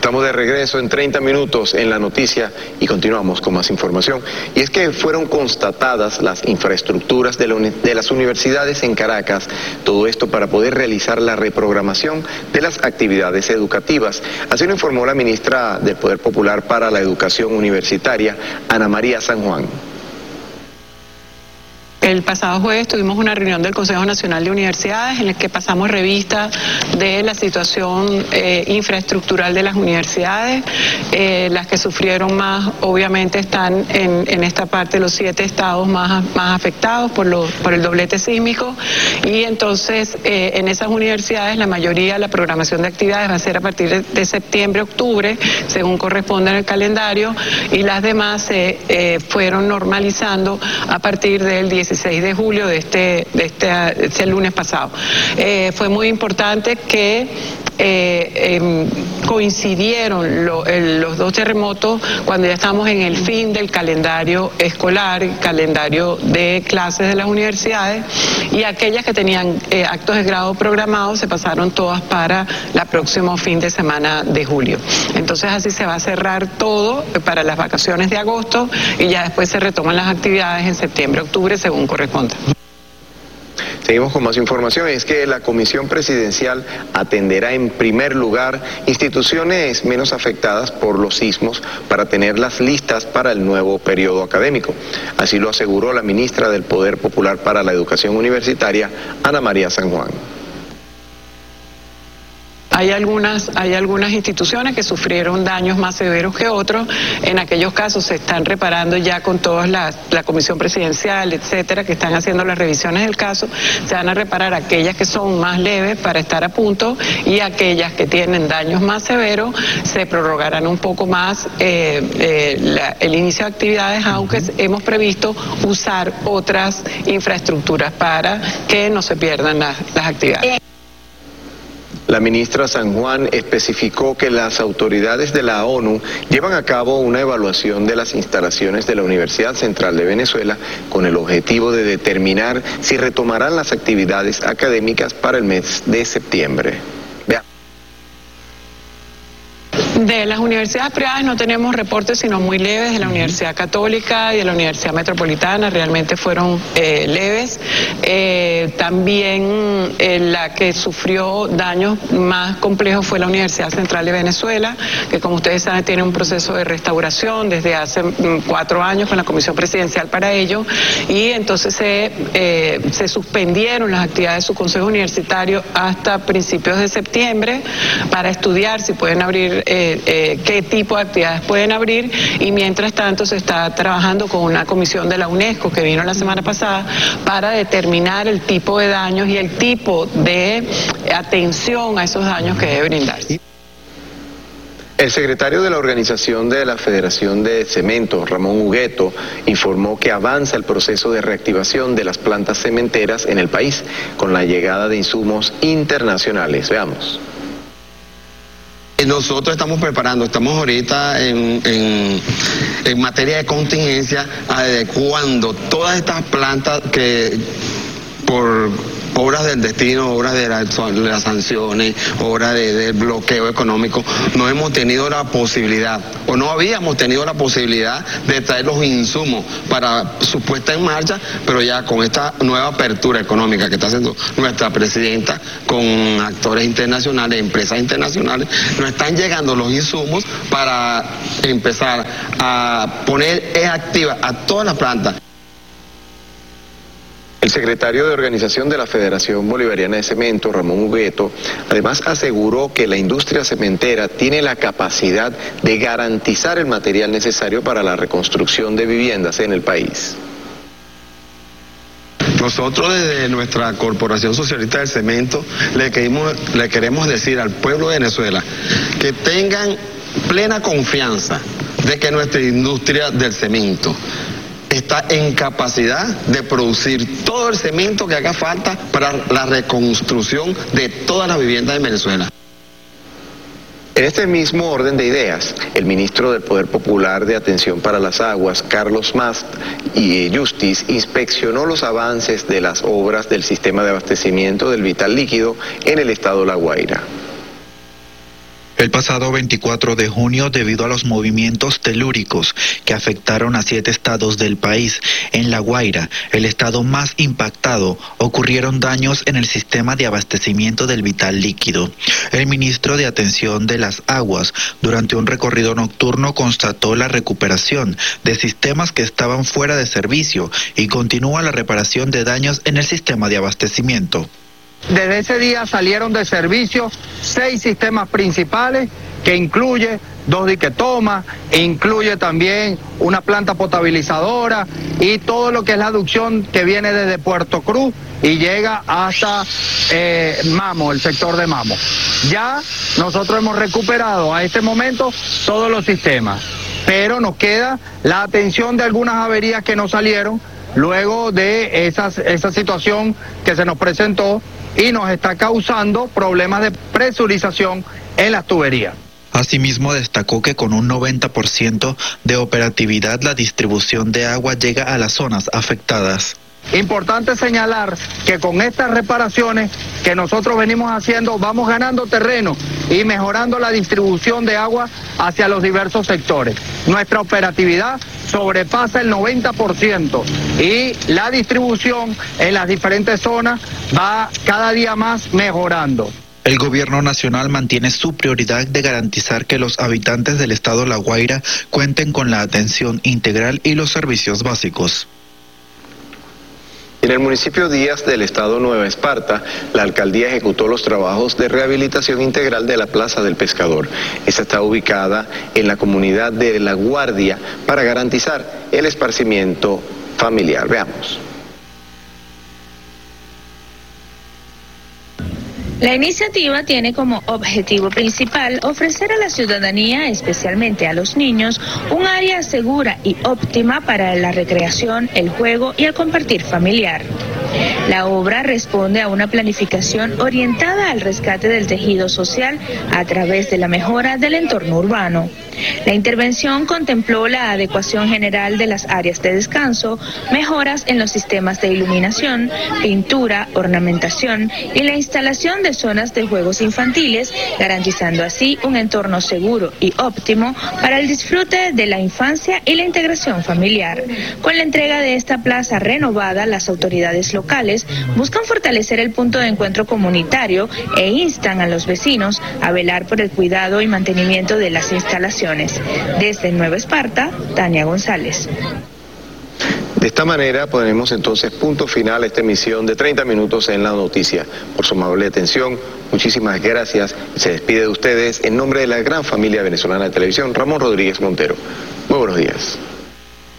Estamos de regreso en 30 minutos en la noticia y continuamos con más información. Y es que fueron constatadas las infraestructuras de las universidades en Caracas, todo esto para poder realizar la reprogramación de las actividades educativas. Así lo informó la ministra del Poder Popular para la Educación Universitaria, Ana María San Juan. El pasado jueves tuvimos una reunión del Consejo Nacional de Universidades en la que pasamos revista de la situación infraestructural de las universidades. Las que sufrieron más obviamente están en esta parte, los 7 estados más afectados por el doblete sísmico, y entonces en esas universidades la mayoría, la programación de actividades va a ser a partir de septiembre, octubre, según corresponde en el calendario, y las demás se fueron normalizando a partir del 16 de julio de este lunes pasado. Fue muy importante que coincidieron los 2 terremotos cuando ya estamos en el fin del calendario escolar, calendario de clases de las universidades, y aquellas que tenían actos de grado programados se pasaron todas para el próximo fin de semana de julio. Entonces así se va a cerrar todo para las vacaciones de agosto y ya después se retoman las actividades en septiembre, octubre, según corresponda. Seguimos con más información. Es que la Comisión Presidencial atenderá en primer lugar instituciones menos afectadas por los sismos para tenerlas listas para el nuevo periodo académico. Así lo aseguró la ministra del Poder Popular para la Educación Universitaria, Ana María San Juan. Hay algunas instituciones que sufrieron daños más severos que otros. En aquellos casos se están reparando ya con toda la comisión presidencial, etcétera, que están haciendo las revisiones del caso. Se van a reparar aquellas que son más leves para estar a punto, y aquellas que tienen daños más severos se prorrogarán un poco más el inicio de actividades, aunque hemos previsto usar otras infraestructuras para que no se pierdan las actividades. La ministra San Juan especificó que las autoridades de la ONU llevan a cabo una evaluación de las instalaciones de la Universidad Central de Venezuela con el objetivo de determinar si retomarán las actividades académicas para el mes de septiembre. De las universidades privadas no tenemos reportes sino muy leves. De la Universidad Católica y de la Universidad Metropolitana realmente fueron leves. También la que sufrió daños más complejos fue la Universidad Central de Venezuela, que como ustedes saben tiene un proceso de restauración desde hace 4 años con la Comisión Presidencial para ello, y entonces se suspendieron las actividades de su consejo universitario hasta principios de septiembre para estudiar si pueden abrir qué tipo de actividades pueden abrir, y mientras tanto se está trabajando con una comisión de la UNESCO que vino la semana pasada para determinar el tipo de daños y el tipo de atención a esos daños que debe brindarse. El secretario de la Organización de la Federación de Cemento, Ramón Hugueto, informó que avanza el proceso de reactivación de las plantas cementeras en el país con la llegada de insumos internacionales. Veamos. Nosotros estamos preparando, estamos ahorita en materia de contingencia, adecuando todas estas plantas que por obras del destino, obras de las sanciones, obras del bloqueo económico, no hemos tenido la posibilidad, o no habíamos tenido la posibilidad de traer los insumos para su puesta en marcha, pero ya con esta nueva apertura económica que está haciendo nuestra presidenta con actores internacionales, empresas internacionales, nos están llegando los insumos para empezar a poner activa a todas las plantas. El secretario de Organización de la Federación Bolivariana de Cemento, Ramón Hugueto, además aseguró que la industria cementera tiene la capacidad de garantizar el material necesario para la reconstrucción de viviendas en el país. Nosotros desde nuestra Corporación Socialista del Cemento le queremos decir al pueblo de Venezuela que tengan plena confianza de que nuestra industria del cemento está en capacidad de producir todo el cemento que haga falta para la reconstrucción de todas las viviendas de Venezuela. En este mismo orden de ideas, el ministro del Poder Popular de Atención para las Aguas, Carlos Mast y Justice, inspeccionó los avances de las obras del sistema de abastecimiento del vital líquido en el estado La Guaira. El pasado 24 de junio, debido a los movimientos telúricos que afectaron a 7 estados del país, en La Guaira, el estado más impactado, ocurrieron daños en el sistema de abastecimiento del vital líquido. El ministro de Atención de las Aguas, durante un recorrido nocturno, constató la recuperación de sistemas que estaban fuera de servicio y continúa la reparación de daños en el sistema de abastecimiento. Desde ese día salieron de servicio 6 sistemas principales, que incluye 2 diquetomas, incluye también una planta potabilizadora y todo lo que es la aducción que viene desde Puerto Cruz y llega hasta Mamo, el sector de Mamo. Ya nosotros hemos recuperado a este momento todos los sistemas, pero nos queda la atención de algunas averías que nos salieron luego de esa situación que se nos presentó y nos está causando problemas de presurización en las tuberías. Asimismo, destacó que con un 90% de operatividad la distribución de agua llega a las zonas afectadas. Importante señalar que con estas reparaciones que nosotros venimos haciendo vamos ganando terreno y mejorando la distribución de agua hacia los diversos sectores. Nuestra operatividad sobrepasa el 90% y la distribución en las diferentes zonas va cada día más mejorando. El gobierno nacional mantiene su prioridad de garantizar que los habitantes del estado La Guaira cuenten con la atención integral y los servicios básicos. En el municipio Díaz del estado Nueva Esparta, la alcaldía ejecutó los trabajos de rehabilitación integral de la Plaza del Pescador. Esta está ubicada en la comunidad de La Guardia para garantizar el esparcimiento familiar. Veamos. La iniciativa tiene como objetivo principal ofrecer a la ciudadanía, especialmente a los niños, un área segura y óptima para la recreación, el juego y el compartir familiar. La obra responde a una planificación orientada al rescate del tejido social a través de la mejora del entorno urbano. La intervención contempló la adecuación general de las áreas de descanso, mejoras en los sistemas de iluminación, pintura, ornamentación y la instalación de zonas de juegos infantiles, garantizando así un entorno seguro y óptimo para el disfrute de la infancia y la integración familiar. Con la entrega de esta plaza renovada, las autoridades locales buscan fortalecer el punto de encuentro comunitario e instan a los vecinos a velar por el cuidado y mantenimiento de las instalaciones. Desde Nueva Esparta, Tania González. De esta manera ponemos entonces punto final a esta emisión de 30 minutos en la noticia. Por su amable atención, muchísimas gracias. Se despide de ustedes en nombre de la gran familia venezolana de televisión, Ramón Rodríguez Montero. Muy buenos días.